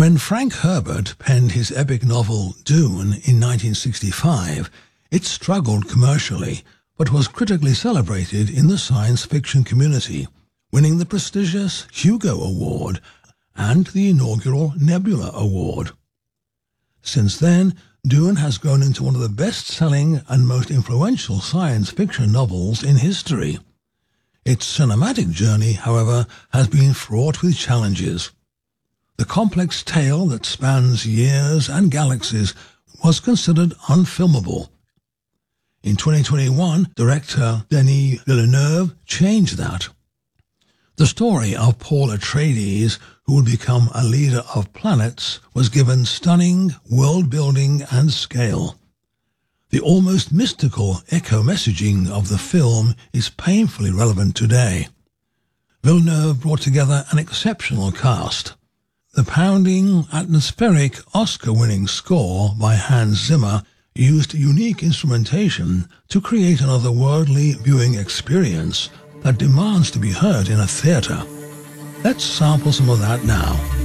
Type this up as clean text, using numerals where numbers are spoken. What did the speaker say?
When Frank Herbert penned his epic novel Dune in 1965, it struggled commercially, but was critically celebrated in the science fiction community, winning the prestigious Hugo Award and the inaugural Nebula Award. Since then, Dune has grown into one of the best-selling and most influential science fiction novels in history. Its cinematic journey, however, has been fraught with challenges. The complex tale that spans years and galaxies was considered unfilmable. In 2021, director Denis Villeneuve changed that. The story of Paul Atreides, who would become a leader of planets, was given stunning world-building and scale. The almost mystical echo-messaging of the film is painfully relevant today. Villeneuve brought together an exceptional cast. The pounding, atmospheric, Oscar-winning score by Hans Zimmer used unique instrumentation to create an otherworldly viewing experience that demands to be heard in a theatre. Let's sample some of that now.